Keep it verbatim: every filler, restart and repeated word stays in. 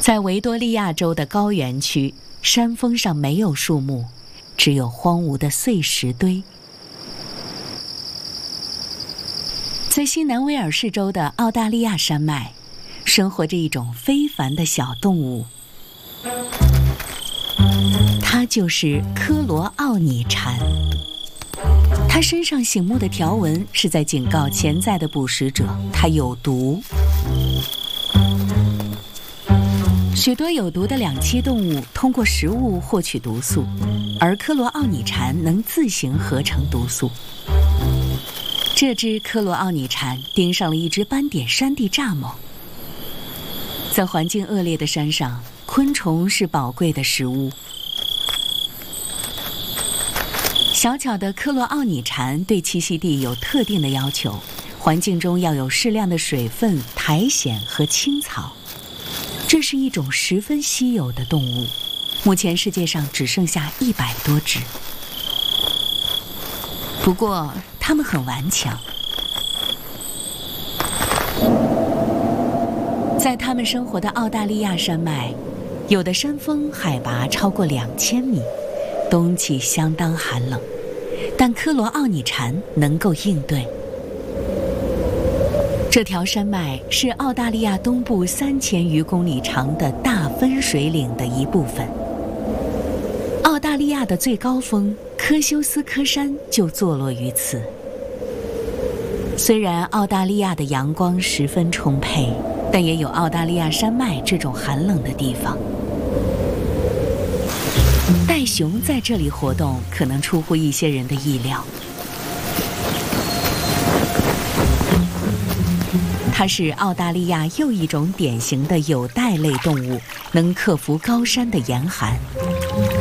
在维多利亚州的高原区，山峰上没有树木，只有荒芜的碎石堆。在新南威尔士州的澳大利亚山脉，生活着一种非凡的小动物，它就是科罗奥拟蝉。它身上醒目的条纹是在警告潜在的捕食者，它有毒。许多有毒的两栖动物通过食物获取毒素，而科罗奥拟蝉能自行合成毒素。这只科罗奥拟蝉盯上了一只斑点山地蚱蜢。在环境恶劣的山上，昆虫是宝贵的食物。小巧的科罗奥拟蝉对栖息地有特定的要求，环境中要有适量的水分、苔藓和青草。这是一种十分稀有的动物，目前世界上只剩下一百多只。不过，它们很顽强。在它们生活的澳大利亚山脉，有的山峰海拔超过两千米，冬季相当寒冷，但科罗奥拟蝉能够应对。这条山脉是澳大利亚东部三千余公里长的大分水岭的一部分。澳大利亚的最高峰科修斯科山就坐落于此。虽然澳大利亚的阳光十分充沛，但也有澳大利亚山脉这种寒冷的地方。袋熊在这里活动可能出乎一些人的意料。它是澳大利亚又一种典型的有袋类动物，能克服高山的严寒。